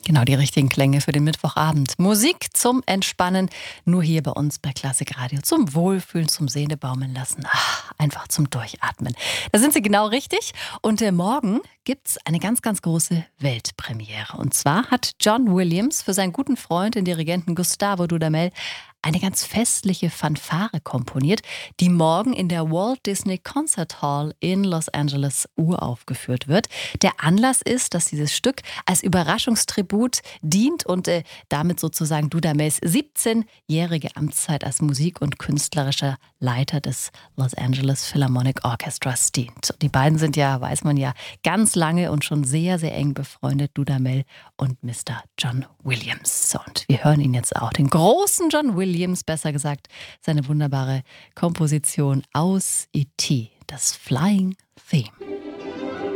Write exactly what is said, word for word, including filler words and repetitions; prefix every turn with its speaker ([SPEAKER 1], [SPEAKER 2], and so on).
[SPEAKER 1] Genau, die richtigen Klänge für den Mittwochabend. Musik zum Entspannen, nur hier bei uns bei Klassik Radio. Zum Wohlfühlen, zum Seele baumeln lassen. Ach, einfach zum Durchatmen. Da sind Sie genau richtig. Und äh, morgen gibt's eine ganz, ganz große Weltpremiere. Und zwar hat John Williams für seinen guten Freund, den Dirigenten Gustavo Dudamel, eine ganz festliche Fanfare komponiert, die morgen in der Walt Disney Concert Hall in Los Angeles uraufgeführt wird. Der Anlass ist, dass dieses Stück als Überraschungstribut dient und äh, damit sozusagen Dudamels siebzehnjährige Amtszeit als Musik- und künstlerischer Leiter des Los Angeles Philharmonic Orchestras dient. Die beiden sind ja, weiß man ja, ganz lange und schon sehr, sehr eng befreundet, Dudamel und Mister John Williams. Und wir hören ihn jetzt auch, den großen John Williams, besser gesagt, seine wunderbare Komposition aus E T, das Flying Theme.